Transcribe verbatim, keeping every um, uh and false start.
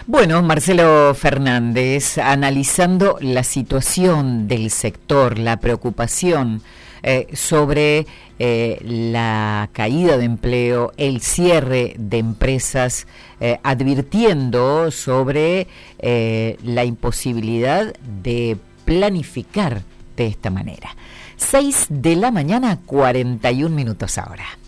Bueno, Marcelo Fernández, analizando la situación del sector, la preocupación eh, sobre eh, la caída de empleo, el cierre de empresas, eh, advirtiendo sobre eh, la imposibilidad de planificar de esta manera. Seis de la mañana, cuarenta y un minutos ahora.